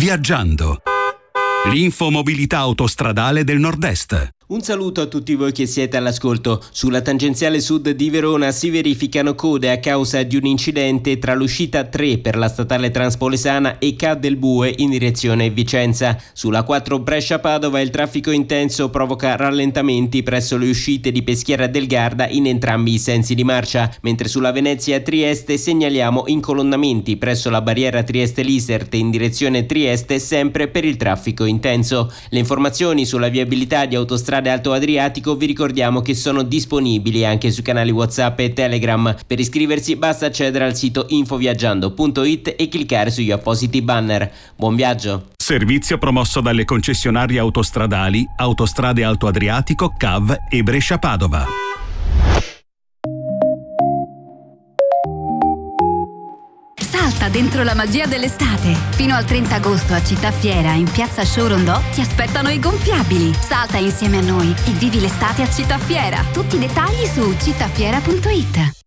Viaggiando. L'infomobilità autostradale del Nord-Est. Un saluto a tutti voi che siete all'ascolto. Sulla tangenziale sud di Verona si verificano code a causa di un incidente tra l'uscita 3 per la statale Transpolesana e Ca del Bue in direzione Vicenza. Sulla 4 Brescia-Padova il traffico intenso provoca rallentamenti presso le uscite di Peschiera del Garda in entrambi i sensi di marcia, mentre sulla Venezia-Trieste segnaliamo incolonnamenti presso la barriera Trieste-Liserte in direzione Trieste sempre per il traffico intenso. Le informazioni sulla viabilità di autostrade Alto Adriatico vi ricordiamo che sono disponibili anche sui canali WhatsApp e Telegram. Per iscriversi basta accedere al sito infoviaggiando.it e cliccare sugli appositi banner. Buon viaggio! Servizio promosso dalle concessionarie autostradali Autostrade Alto Adriatico, CAV e Brescia-Padova. Salta dentro la magia dell'estate. Fino al 30 agosto a Città Fiera, in piazza Showrondò, ti aspettano i gonfiabili. Salta insieme a noi e vivi l'estate a Città Fiera. Tutti i dettagli su cittafiera.it.